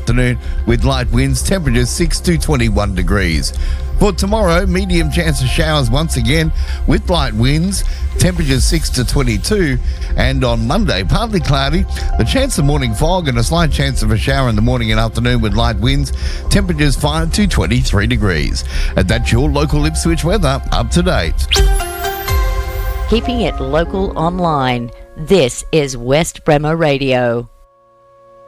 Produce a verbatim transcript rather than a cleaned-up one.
afternoon with light winds, temperatures six to twenty-one degrees. For tomorrow, medium chance of showers once again with light winds, temperatures six to twenty-two. And on Monday, partly cloudy, the chance of morning fog and a slight chance of a shower in the morning and afternoon with light winds, temperatures five to twenty-three degrees. And that's your local Ipswich weather up to date. Keeping it local online. This is West Bremer Radio.